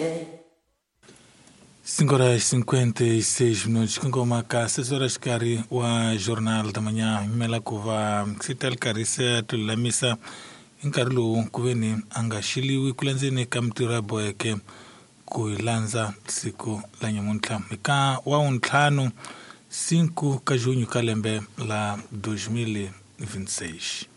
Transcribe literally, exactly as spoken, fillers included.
cinco horas e cinquenta e seis minutos. Como cá, seis horas cari o jornal da manhã. Mela kuva sital karisa tulamisa inkarlu kuveni angashili wikulanzeni kamtira boyeke kuilanza siku la nyamuntla. Mika wa untlano cinco kajunho kalembe la dois mil e vinte e seis.